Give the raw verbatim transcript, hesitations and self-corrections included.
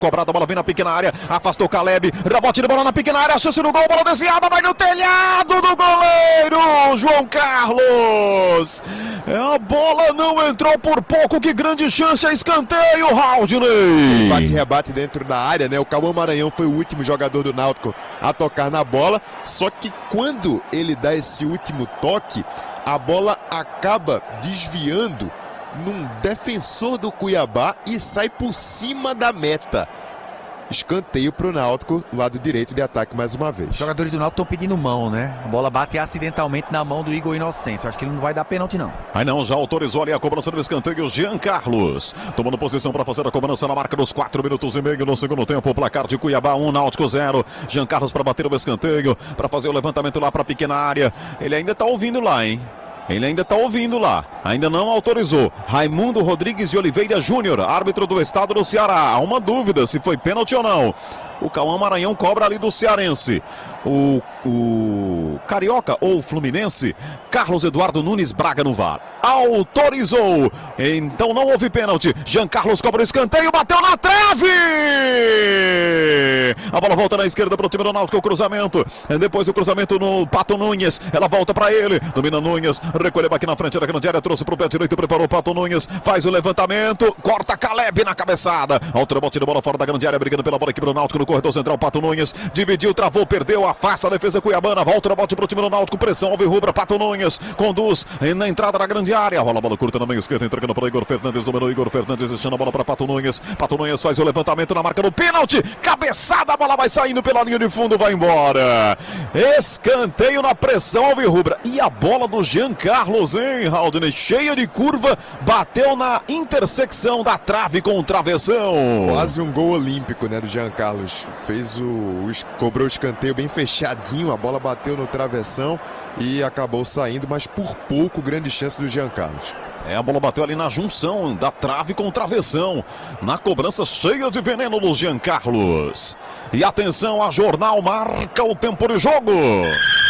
Cobrada, a bola vem na pequena área, afastou Caleb, rebote de bola na pequena área, chance no gol, bola desviada, vai no telhado do goleiro, João Carlos. É, a bola não entrou por pouco, que grande chance, é escanteio, Haldney. Bate-rebate dentro da área, né? O Cauã Maranhão foi o último jogador do Náutico a tocar na bola, só que quando ele dá esse último toque, a bola acaba desviando num defensor do Cuiabá e sai por cima da meta. Escanteio pro Náutico, lado direito de ataque mais uma vez. Os jogadores do Náutico estão pedindo mão, né? A bola bate acidentalmente na mão do Igor Inocêncio. Acho que ele não vai dar pênalti, não. Aí não, já autorizou ali a cobrança do escanteio, Jean Carlos. Tomando posição para fazer a cobrança na marca dos quatro minutos e meio no segundo tempo. O placar de Cuiabá um, Náutico zero. Jean Carlos para bater o escanteio, para fazer o levantamento lá para a pequena área. Ele ainda tá ouvindo lá, hein? Ele ainda está ouvindo lá, ainda não autorizou. Raimundo Rodrigues de Oliveira Júnior, árbitro do estado do Ceará. Há uma dúvida se foi pênalti ou não. O Cauã Maranhão cobra ali do cearense. O, o Carioca ou Fluminense, Carlos Eduardo Nunes Braga no V A R. Autorizou. Então não houve pênalti. Jean Carlos cobra o escanteio, bateu na trave. A bola volta na esquerda para o time do Náutico, o cruzamento. Depois o cruzamento no Pato Nunes. Ela volta para ele. Domina Nunes. Recolheu aqui na frente da grande área. Trouxe para o pé direito. Preparou o Pato Nunes. Faz o levantamento. Corta Caleb na cabeçada. Alto rebote de bola fora da grande área. Brigando pela bola aqui para o Náutico no corredor central. Pato Nunes. Dividiu, travou, perdeu. Afasta a defesa cuiabana. Volta o rebote para o time do Náutico. Pressão alvirrubra. Pato Nunes. Conduz na entrada da grande área. Rola a bola curta na meia esquerda. Entregando para Igor Fernandes. Dominou Igor Fernandes. Deixando a bola para Pato Nunes. Pato Nunes faz o levantamento na marca do pênalti. Cabeçada. A bola vai saindo pela linha de fundo. Vai embora. Escanteio na pressão alvirrubra. E a bola do Jean Carlos, hein, Haldney? Cheia de curva. Bateu na intersecção da trave com o travessão. Quase um gol olímpico, né, do Jean Carlos. Fez o, o cobrou o escanteio bem fechadinho. A bola bateu no travessão e acabou saindo, mas por pouco grande chance do Jean Carlos. É, a bola bateu ali na junção da trave com o travessão. Na cobrança cheia de veneno do Jean Carlos. E atenção, a Jornal marca o tempo de jogo.